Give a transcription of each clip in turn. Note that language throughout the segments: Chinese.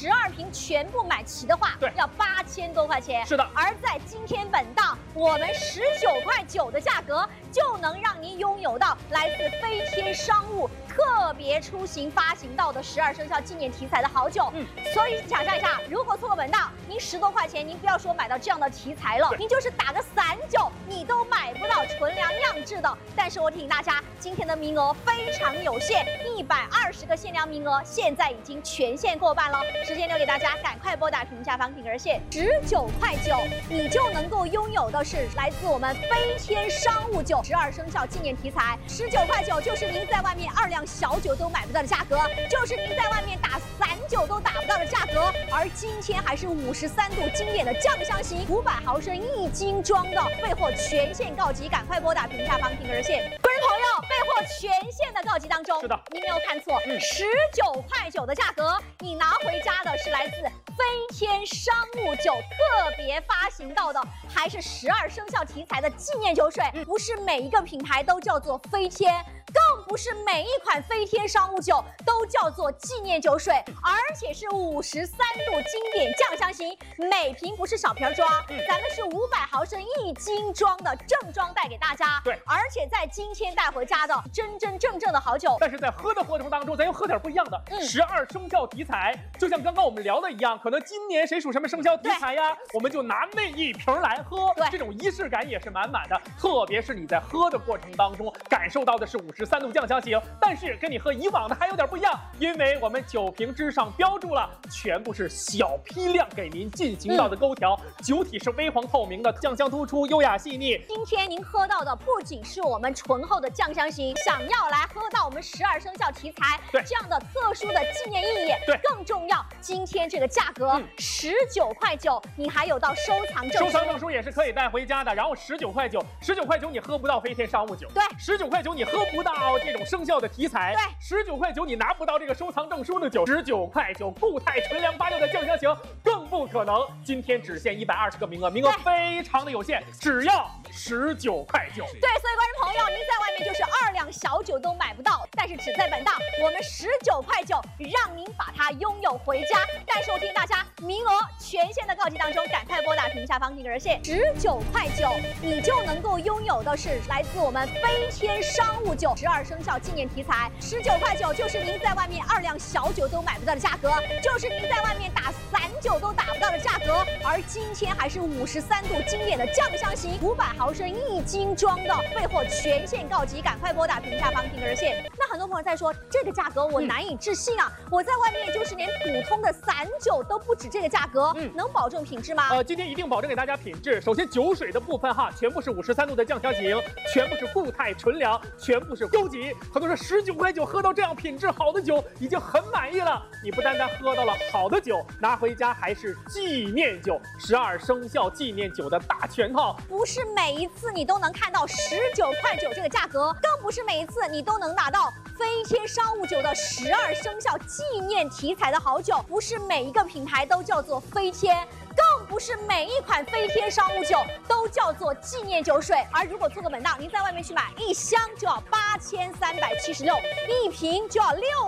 12瓶全部买齐的话， 对， 要8000多块钱。 是的， 而在今天本档，我们19.9块的价格就能让您拥有到来自飞天商务特别出行发行到的12生肖纪念题材的好酒。所以想象一下，如果错过本档，您10多块钱，您不要说买到这样的题材了，您就是打个散酒，你都买不到纯粮酿制的。但是我提醒大家，今天的名额非常有限，120个限量名额，现在已经全线过半了。时间留给大家，赶快拨打屏幕下方订热线19.9，你就能够拥有的是来自我们飞天商务酒12生肖纪念题材，19.9就是您在外面2辆小酒都买不到的价格，就是您在外面打散酒都打不到的价格。而今天还是53度经典的酱香型500毫升1斤装的，备货全线告急，赶快拨打屏幕下方订热线。观众朋友，备货全线的告急当中， 是的， 您没有看错，19.9的价格，你拿回家的是来自飞天商务酒特别发行到的，还是12生肖题材的纪念酒水，不是每一个品牌都叫做飞天。更不是每一款飞天商务酒都叫做纪念酒水，而且是53度经典酱香型，每瓶不是小瓶装，咱们是500毫升1斤装的正装带给大家。 对， 而且在今天带回家的真真正正的好酒。 但是在喝的过程当中，咱又喝点不一样的。12生肖题材，就像刚刚我们聊的一样，可能今年谁属什么生肖题材呀，我们就拿那一瓶来喝。 对， 这种仪式感也是满满的。特别是你在喝的过程当中，感受到的是53度酱香型，但是跟你喝以往的还有点不一样，因为我们酒瓶之上标注了全部是小批量给您进行到的勾调，酒体是微黄透明的，酱香突出，优雅细腻。 今天您喝到的不仅是我们醇厚的酱香型，想要来喝到我们12生肖题材这样的特殊的纪念意义， 对， 更重要，今天这个价格19.9，你还有到收藏证书， 收藏证书也是可以带回家的。然后19.9你喝不到飞天商务酒， 对 ，19.9你喝不到这种生肖的题材， 对 ，19.9你拿不到这个收藏证书的酒，19.9固态纯粮86的酱香型更不可能。今天只限120个名额，名额非常的有限，只要19.9。对，所以观众朋友，您在外面就是2辆小酒都买不到，但是只在本档，我们19.9让您把它拥有回家。但是我提醒大家，名额全线的告急当中，赶快拨打屏幕下方订热线19.9，你就能够拥有的是来自我们飞天商务酒12生肖纪念题材，19.9就是您在外面2辆小酒都买不到的价格，就是您在外面打散酒都打不到的价格。而今天还是53度经典的酱香型500毫升1斤装的，备货全线告急，赶快拨打屏幕下方订热线。那很多朋友在说，这个价格我难以置信啊，我在外面就是连普通的散酒都不止这个价格，能保证品质吗？ 今天一定保证给大家品质。首先酒水的部分哈，全部是53度的酱香型，全部是固态纯粮，全部是优级。很多人19.9喝到这样品质好的酒已经很满意了。你不单单喝到了好的酒，拿回家还是纪念酒，12生肖纪念酒的大全套。 不是每一次你都能看到19.9这个价格，更不是每一次你都能拿到飞天商务酒的12生肖纪念题材的好酒，不是每一个品牌都叫做飞天。更不是每一款飞天商务酒都叫做纪念酒水，而如果错过本档，您在外面去买1箱就要8376，一瓶就要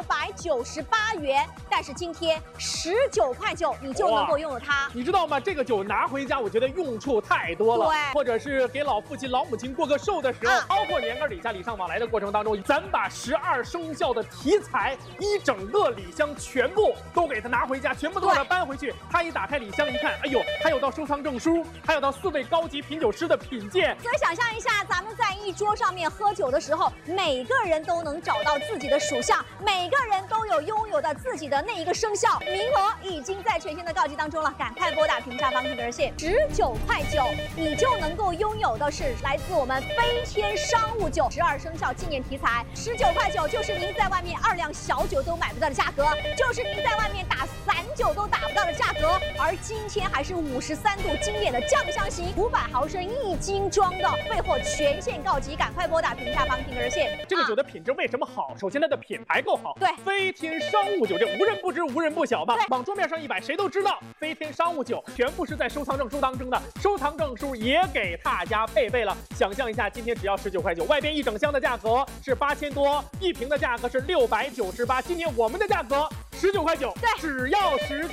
698元。但是今天19.9你就能够拥有它。 你知道吗？这个酒拿回家，我觉得用处太多了。 对， 或者是给老父亲、老母亲过个寿的时候，包括年根礼下、礼尚往来的过程当中，咱把12生肖的题材一整个礼箱全部都给它拿回家，全部都给它搬回去。他一打开礼箱一看，哎呦，还有到收藏证书，还有到4位高级品酒师的品鉴。 所以想象一下，咱们在一桌上面喝酒的时候，每个人都能找到自己的属相，每个人都有拥有的自己的那一个生肖。名额已经在全线的告急当中了，赶快拨打屏幕下方订热线19.9，你就能够拥有的是来自我们飞天商务酒12生肖纪念题材，19.9就是您在外面2辆小酒都买不到的价格，就是您在外面打散酒都打不到的价格。而今天还是53度经典的酱香型500毫升1斤装的，备货全线告急，赶快拨打屏幕下方订热线。 这个酒的品质为什么好？首先它的品牌够好， 对， 飞天商务酒这无人不知无人不晓吧？往桌面上一摆，谁都知道飞天商务酒全部是在收藏证书当中的，收藏证书也给大家配备了。想象一下，今天只要19.9，外边一整箱的价格是8000多，一瓶的价格是698，今年我们的价格19.9，对，只要19。